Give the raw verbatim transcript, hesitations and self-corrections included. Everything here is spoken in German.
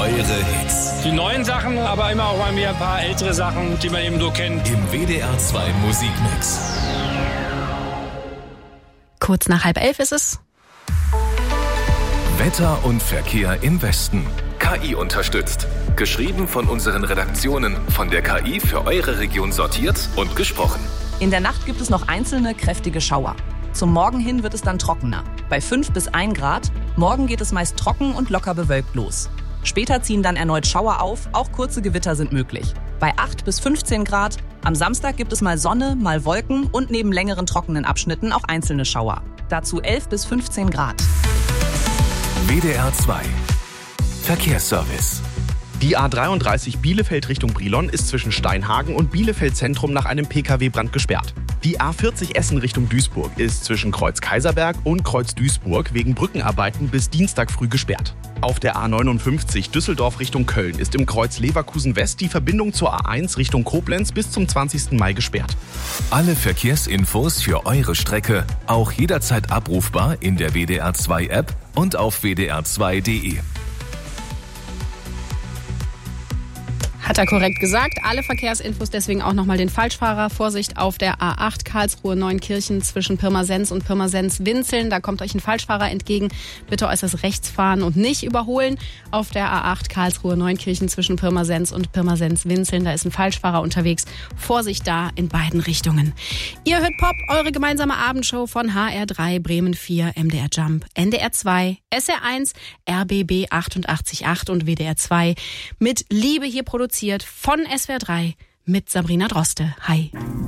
Eure Hits. Die neuen Sachen, aber immer auch mal wieder ein paar ältere Sachen, die man eben so kennt. Im W D R zwei Musikmix. Kurz nach halb elf ist es. Wetter und Verkehr im Westen. K I unterstützt. Geschrieben von unseren Redaktionen, von der K I für eure Region sortiert und gesprochen. In der Nacht gibt es noch einzelne kräftige Schauer. Zum Morgen hin wird es dann trockener. Bei fünf bis ein Grad. Morgen geht es meist trocken und locker bewölkt los. Später ziehen dann erneut Schauer auf, auch kurze Gewitter sind möglich. Bei acht bis fünfzehn Grad. Am Samstag gibt es mal Sonne, mal Wolken und neben längeren trockenen Abschnitten auch einzelne Schauer. Dazu elf bis fünfzehn Grad. W D R zwei Verkehrsservice. Die A dreiunddreißig Bielefeld Richtung Brilon ist zwischen Steinhagen und Bielefeld Zentrum nach einem P K W-Brand gesperrt. Die A vierzig Essen Richtung Duisburg ist zwischen Kreuz Kaiserberg und Kreuz Duisburg wegen Brückenarbeiten bis Dienstag früh gesperrt. Auf der A neunundfünfzig Düsseldorf Richtung Köln ist im Kreuz Leverkusen West die Verbindung zur A eins Richtung Koblenz bis zum zwanzigsten Mai gesperrt. Alle Verkehrsinfos für eure Strecke auch jederzeit abrufbar in der W D R zwei App und auf w d r zwei punkt d e. Hat er korrekt gesagt. Alle Verkehrsinfos, deswegen auch nochmal den Falschfahrer. Vorsicht auf der A acht Karlsruhe-Neunkirchen zwischen Pirmasens und Pirmasens-Winzeln. Da kommt euch ein Falschfahrer entgegen. Bitte äußerst rechts fahren und nicht überholen. Auf der A acht Karlsruhe-Neunkirchen zwischen Pirmasens und Pirmasens-Winzeln. Da ist ein Falschfahrer unterwegs. Vorsicht da in beiden Richtungen. Ihr hört Pop, eure gemeinsame Abendshow von H R drei, Bremen vier, M D R Jump, N D R zwei, S R eins, R B B achtundachtzig Komma acht und W D R zwei. Mit Liebe hier produziert von S W R drei mit Sabrina Droste. Hi.